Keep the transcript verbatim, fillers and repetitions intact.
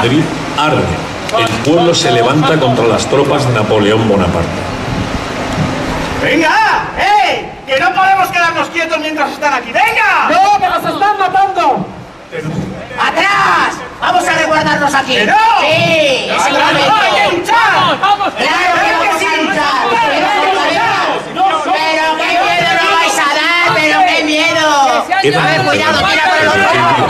Madrid arde. El pueblo se levanta contra las tropas de Napoleón Bonaparte. ¡Venga! ¡Eh! ¡Que no podemos quedarnos quietos mientras están aquí! ¡Venga! ¡No, que nos están matando! ¡Atrás! ¡Vamos a resguardarnos aquí! ¡Que no! ¡Sí! ¡Vamos, ¡Seguramente! hay que luchar! ¡Vamos! ¡Claro que vamos a luchar! ¡Pero qué miedo nos vais a dar! ¡Pero qué miedo! Eran A ver, cuidado, el tira por el ejército otro lado.